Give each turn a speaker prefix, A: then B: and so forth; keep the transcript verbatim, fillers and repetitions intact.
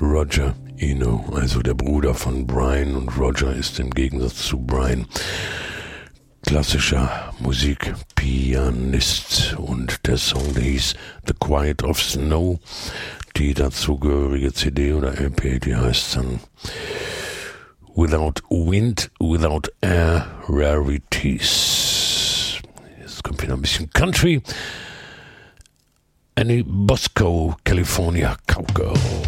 A: Roger Eno, also der Bruder von Brian, und Roger ist im Gegensatz zu Brian klassischer Musikpianist, und der Song, der hieß The Quiet of Snow. Die dazugehörige C D oder L P, die heißt dann Without Wind, Without Air, Rarities. Jetzt kommt wieder ein bisschen Country. Annie Bosco, California Cowgirl.